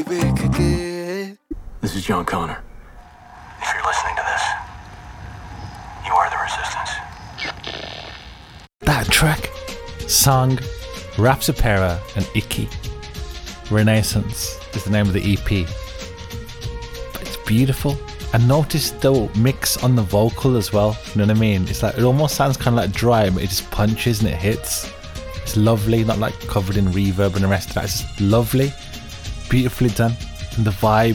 This is John Connor. If you're listening to this, you are the resistance. That track, song, Rapsapera and Icky. Renaissance is the name of the EP. But it's beautiful. And notice the mix on the vocal as well. You know what I mean? It's like, it almost sounds kind of like dry, but it just punches and it hits. It's lovely, not like covered in reverb and the rest of that. It's just lovely, beautifully done. And the vibe.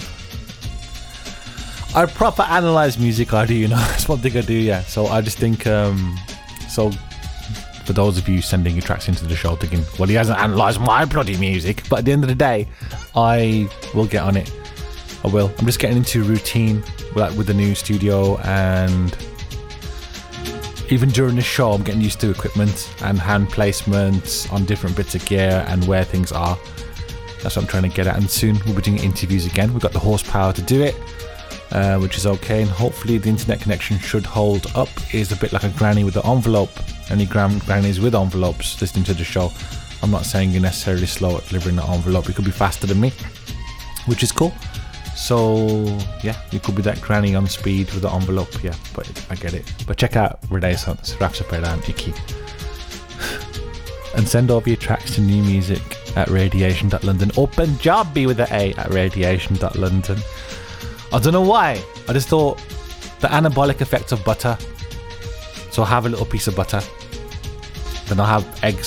I proper analyze music, I do, you know. That's one thing I do, yeah. So I just think, so for those of you sending your tracks into the show thinking, well, he hasn't analysed my bloody music, but at the end of the day, I will get on it. I will. I'm just getting into routine with the new studio, and even during the show, I'm getting used to equipment and hand placements on different bits of gear and where things are. That's what I'm trying to get at, and soon we'll be doing interviews again. We've got the horsepower to do it, which is okay, and hopefully the internet connection should hold up. It's a bit like a granny with the envelope. Any grannies with envelopes listening to the show, I'm not saying you're necessarily slow at delivering the envelope. You could be faster than me, which is cool. So yeah, you could be that granny on speed with the envelope, yeah, but I get it. But check out Renaissance, Rapsapera and Icky. And send over your tracks to new music at radiation.london or Punjabi with the A at radiation.london. I don't know why, I just thought the anabolic effect of butter. So I'll have a little piece of butter, then I'll have eggs